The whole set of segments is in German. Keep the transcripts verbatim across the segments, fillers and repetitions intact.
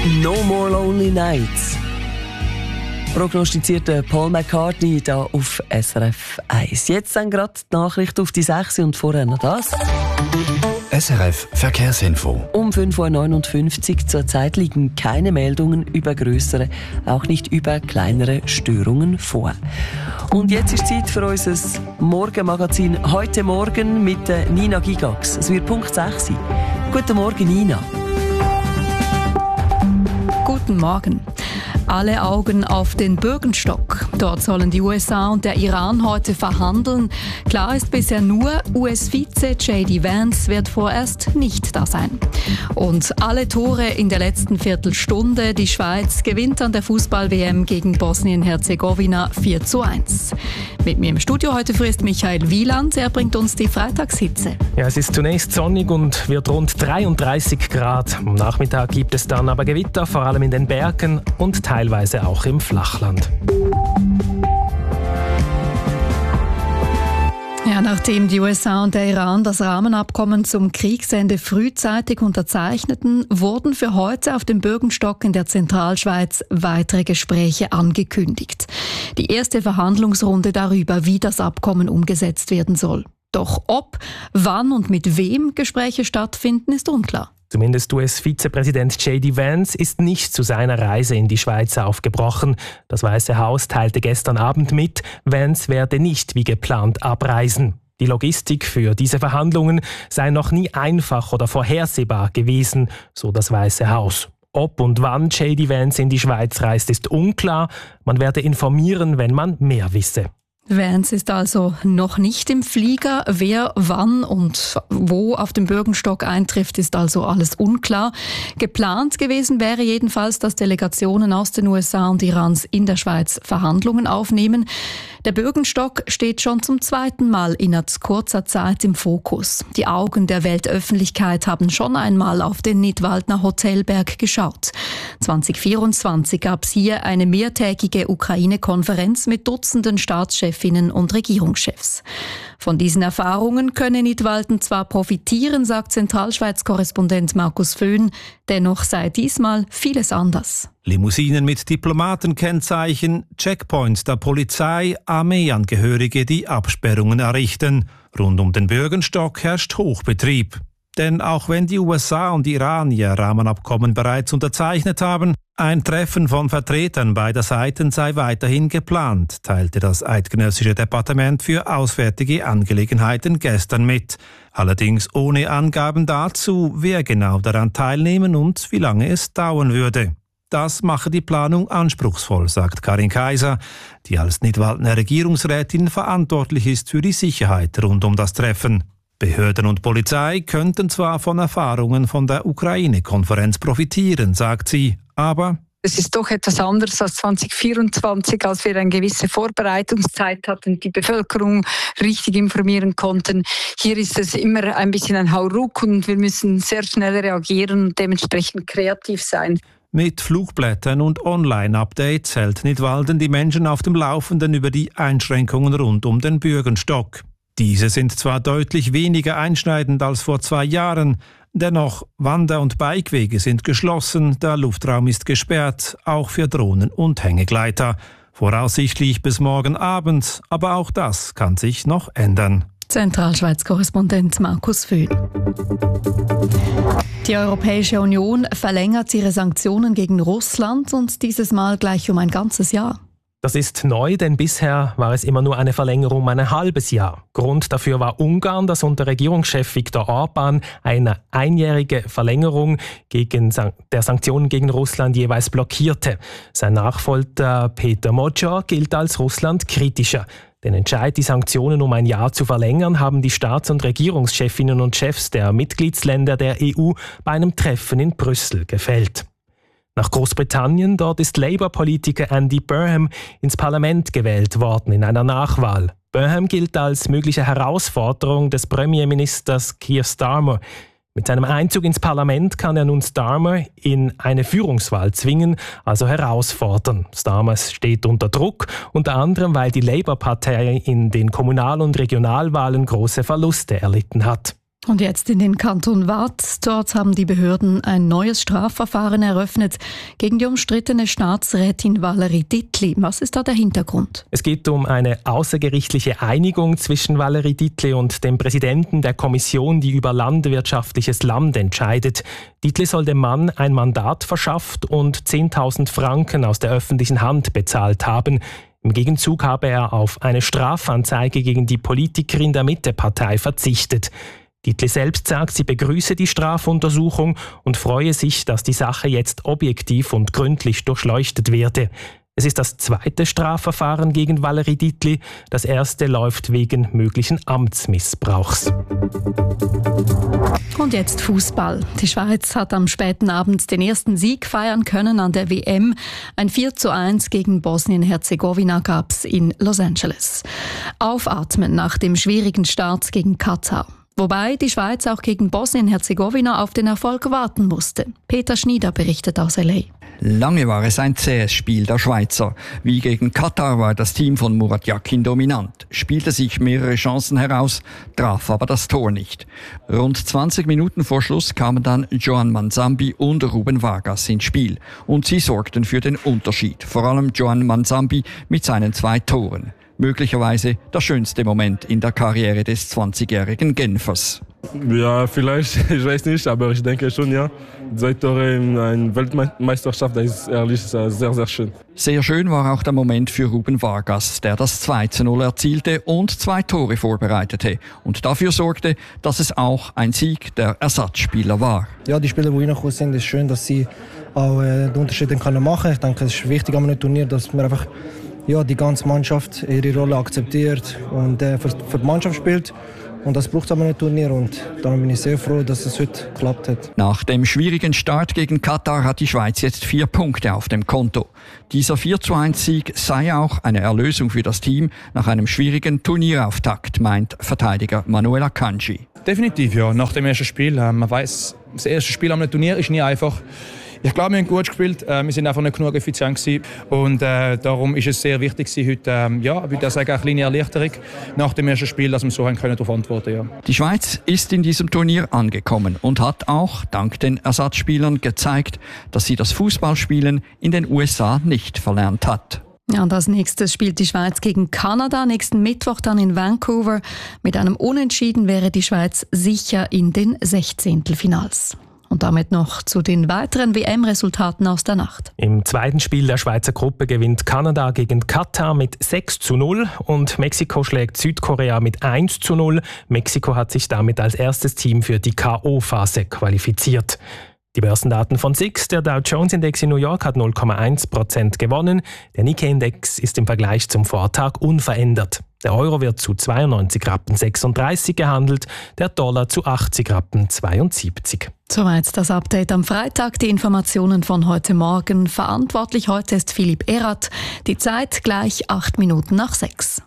No More Lonely Nights. Prognostizierte Paul McCartney hier auf S R F eins. Jetzt dann gerade die Nachrichten auf die sechs und vorher noch das. S R F Verkehrsinfo. Um fünf Uhr neunundfünfzig zurzeit liegen keine Meldungen über grössere, auch nicht über kleinere Störungen vor. Und jetzt ist Zeit für unser Morgenmagazin heute Morgen mit Nina Gigax. Es wird Punkt sechs sein. Guten Morgen, Nina. Guten Morgen. Alle Augen auf den Bürgenstock. Dort sollen die U S A und der Iran heute verhandeln. Klar ist bisher nur, U S-Vize J D Vance wird vorerst nicht da sein. Und alle Tore in der letzten Viertelstunde. Die Schweiz gewinnt an der Fußball-W M gegen Bosnien-Herzegowina vier zu eins. Mit mir im Studio heute früh ist Michael Wieland. Er bringt uns die Freitagshitze. Ja, es ist zunächst sonnig und wird rund dreiunddreißig Grad. Am Nachmittag gibt es dann aber Gewitter, vor allem in den Bergen und teilweise auch im Flachland. Ja, nachdem die U S A und der Iran das Rahmenabkommen zum Kriegsende frühzeitig unterzeichneten, wurden für heute auf dem Bürgenstock in der Zentralschweiz weitere Gespräche angekündigt. Die erste Verhandlungsrunde darüber, wie das Abkommen umgesetzt werden soll. Doch ob, wann und mit wem Gespräche stattfinden, ist unklar. Zumindest U S-Vizepräsident J D Vance ist nicht zu seiner Reise in die Schweiz aufgebrochen. Das Weiße Haus teilte gestern Abend mit, Vance werde nicht wie geplant abreisen. Die Logistik für diese Verhandlungen sei noch nie einfach oder vorhersehbar gewesen, so das Weiße Haus. Ob und wann J D Vance in die Schweiz reist, ist unklar. Man werde informieren, wenn man mehr wisse. Vance ist also noch nicht im Flieger. Wer, wann und wo auf dem Bürgenstock eintrifft, ist also alles unklar. Geplant gewesen wäre jedenfalls, dass Delegationen aus den U S A und Irans in der Schweiz Verhandlungen aufnehmen. Der Bürgenstock steht schon zum zweiten Mal innerhalb kurzer Zeit im Fokus. Die Augen der Weltöffentlichkeit haben schon einmal auf den Nidwaldner Hotelberg geschaut. zwanzig vierundzwanzig gab es hier eine mehrtägige Ukraine-Konferenz mit Dutzenden Staatschefinnen und Regierungschefs. Von diesen Erfahrungen könne Nidwalden zwar profitieren, sagt Zentralschweiz-Korrespondent Markus Föhn, dennoch sei diesmal vieles anders. Limousinen mit Diplomatenkennzeichen, Checkpoints der Polizei, Armeeangehörige, die Absperrungen errichten. Rund um den Bürgenstock herrscht Hochbetrieb. Denn auch wenn die U S A und Iran ihr Rahmenabkommen bereits unterzeichnet haben, ein Treffen von Vertretern beider Seiten sei weiterhin geplant, teilte das Eidgenössische Departement für Auswärtige Angelegenheiten gestern mit. Allerdings ohne Angaben dazu, wer genau daran teilnehmen und wie lange es dauern würde. Das mache die Planung anspruchsvoll, sagt Karin Kaiser, die als Nidwaldner Regierungsrätin verantwortlich ist für die Sicherheit rund um das Treffen. Behörden und Polizei könnten zwar von Erfahrungen von der Ukraine-Konferenz profitieren, sagt sie, aber es ist doch etwas anderes als zwanzig vierundzwanzig, als wir eine gewisse Vorbereitungszeit hatten, die Bevölkerung richtig informieren konnten. Hier ist es immer ein bisschen ein Hauruck und wir müssen sehr schnell reagieren und dementsprechend kreativ sein. Mit Flugblättern und Online-Updates hält Nidwalden die Menschen auf dem Laufenden über die Einschränkungen rund um den Bürgenstock. Diese sind zwar deutlich weniger einschneidend als vor zwei Jahren, dennoch Wander- und Bikewege sind geschlossen, der Luftraum ist gesperrt, auch für Drohnen und Hängegleiter. Voraussichtlich bis morgen Abend, aber auch das kann sich noch ändern. Zentralschweiz-Korrespondent Markus Föhn. Die Europäische Union verlängert ihre Sanktionen gegen Russland und dieses Mal gleich um ein ganzes Jahr. Das ist neu, denn bisher war es immer nur eine Verlängerung um ein halbes Jahr. Grund dafür war Ungarn, das unter Regierungschef Viktor Orbán eine einjährige Verlängerung gegen der Sanktionen gegen Russland jeweils blockierte. Sein Nachfolger Peter Magyar gilt als Russland-kritischer. Den Entscheid, die Sanktionen um ein Jahr zu verlängern, haben die Staats- und Regierungschefinnen und Chefs der Mitgliedsländer der E U bei einem Treffen in Brüssel gefällt. Nach Großbritannien, dort ist Labour-Politiker Andy Burnham ins Parlament gewählt worden in einer Nachwahl. Burnham gilt als mögliche Herausforderung des Premierministers Keir Starmer. Mit seinem Einzug ins Parlament kann er nun Starmer in eine Führungswahl zwingen, also herausfordern. Starmer steht unter Druck, unter anderem weil die Labour-Partei in den Kommunal- und Regionalwahlen große Verluste erlitten hat. Und jetzt in den Kanton Waadt. Dort haben die Behörden ein neues Strafverfahren eröffnet gegen die umstrittene Staatsrätin Valerie Dittli. Was ist da der Hintergrund? Es geht um eine außergerichtliche Einigung zwischen Valerie Dittli und dem Präsidenten der Kommission, die über landwirtschaftliches Land entscheidet. Dittli soll dem Mann ein Mandat verschafft und zehntausend Franken aus der öffentlichen Hand bezahlt haben. Im Gegenzug habe er auf eine Strafanzeige gegen die Politikerin der Mittepartei verzichtet. Dittli selbst sagt, sie begrüße die Strafuntersuchung und freue sich, dass die Sache jetzt objektiv und gründlich durchleuchtet werde. Es ist das zweite Strafverfahren gegen Valerie Dittli. Das erste läuft wegen möglichen Amtsmissbrauchs. Und jetzt Fußball. Die Schweiz hat am späten Abend den ersten Sieg feiern können an der W M. Ein vier zu eins gegen Bosnien-Herzegowina gab's in Los Angeles. Aufatmen nach dem schwierigen Start gegen Katar. Wobei die Schweiz auch gegen Bosnien-Herzegowina auf den Erfolg warten musste. Peter Schnieder berichtet aus L A. Lange war es ein zähes Spiel der Schweizer. Wie gegen Katar war das Team von Murat Yakin dominant, spielte sich mehrere Chancen heraus, traf aber das Tor nicht. Rund zwanzig Minuten vor Schluss kamen dann Joan Manzambi und Ruben Vargas ins Spiel. Und sie sorgten für den Unterschied, vor allem Joan Manzambi mit seinen zwei Toren. Möglicherweise der schönste Moment in der Karriere des zwanzigjährigen Genfers. Ja, vielleicht, ich weiß nicht, aber ich denke schon, ja. Zwei Tore in einer Weltmeisterschaft, das ist ehrlich sehr, sehr schön. Sehr schön war auch der Moment für Ruben Vargas, der das zwei zu null erzielte und zwei Tore vorbereitete und dafür sorgte, dass es auch ein Sieg der Ersatzspieler war. Ja, die Spieler, die reingekommen sind, ist schön, dass sie auch äh, den Unterschied machen können. Ich denke, es ist wichtig an einem Turnier, dass wir einfach ja, die ganze Mannschaft ihre Rolle akzeptiert und äh, für, für die Mannschaft spielt. Und das braucht aber ein Turnier und darum bin ich sehr froh, dass es heute geklappt hat. Nach dem schwierigen Start gegen Katar hat die Schweiz jetzt vier Punkte auf dem Konto. Dieser vier zu eins Sieg sei auch eine Erlösung für das Team nach einem schwierigen Turnierauftakt, meint Verteidiger Manuel Akanji. Definitiv, ja. Nach dem ersten Spiel. Äh, man weiss, das erste Spiel am Turnier ist nie einfach. Ich glaube, wir haben gut gespielt. Äh, wir sind einfach nicht genug effizient gewesen. Und äh, darum ist es sehr wichtig heute, ähm, ja, würde ich sagen, eine kleine Erleichterung nach dem ersten Spiel, dass wir so haben können darauf antworten. Ja. Die Schweiz ist in diesem Turnier angekommen und hat auch dank den Ersatzspielern gezeigt, dass sie das Fußballspielen in den U S A nicht verlernt hat. Ja, und als nächstes spielt die Schweiz gegen Kanada, nächsten Mittwoch dann in Vancouver. Mit einem Unentschieden wäre die Schweiz sicher in den Sechzehntelfinals. Und damit noch zu den weiteren W M-Resultaten aus der Nacht. Im zweiten Spiel der Schweizer Gruppe gewinnt Kanada gegen Katar mit sechs zu null und Mexiko schlägt Südkorea mit eins zu null. Mexiko hat sich damit als erstes Team für die K O-Phase qualifiziert. Die Börsendaten von S I X, der Dow Jones Index in New York hat null Komma eins Prozent gewonnen. Der Nikkei-Index ist im Vergleich zum Vortag unverändert. Der Euro wird zu zweiundneunzig Rappen sechsunddreißig gehandelt, der Dollar zu achtzig Rappen zweiundsiebzig. Soweit das Update am Freitag. Die Informationen von heute Morgen. Verantwortlich heute ist Philipp Erath. Die Zeit gleich acht Minuten nach sechs.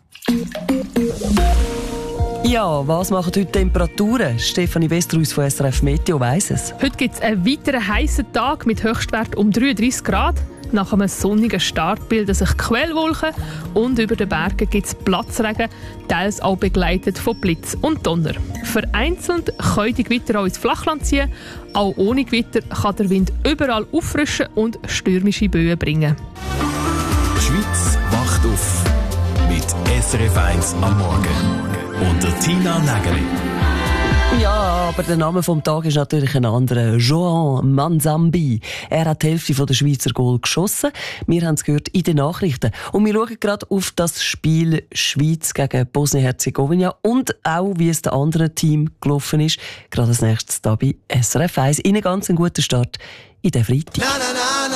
Ja, was machen heute Temperaturen? Stefanie Westerhaus von S R F Meteo weiss es. Heute gibt es einen weiteren heissen Tag mit Höchstwert um dreiunddreißig Grad. Nach einem sonnigen Start bilden sich Quellwolken und über den Bergen gibt es Platzregen, teils auch begleitet von Blitz und Donner. Vereinzelt können die Gewitter auch ins Flachland ziehen. Auch ohne Gewitter kann der Wind überall auffrischen und stürmische Böen bringen. Die Schweiz wacht auf mit S R F eins am Morgen. Und der Tina Nägeli. Ja, aber der Name vom Tag ist natürlich ein anderer. Joan Manzambi. Er hat die Hälfte der Schweizer Goal geschossen. Wir haben es gehört in den Nachrichten. Und wir schauen gerade auf das Spiel Schweiz gegen Bosnien-Herzegowina und auch, wie es dem anderen Team gelaufen ist. Gerade als nächstes hier bei S R F eins. Ihnen ganz einen guten Start in den Freitag.